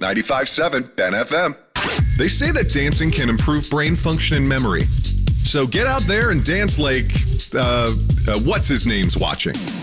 95.7 Ben FM. They say that dancing can improve brain function and memory. So get out there and dance like, what's his name's watching.